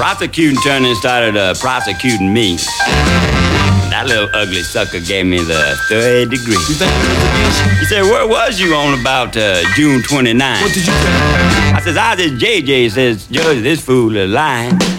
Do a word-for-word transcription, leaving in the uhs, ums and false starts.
prosecuting attorney started uh, prosecuting me. That little ugly sucker gave me the third degree. You think you was against you? He said, where was you on about uh, June twenty-ninth? What did you tell him? I says, I says, J J says, Judge, this fool is lying.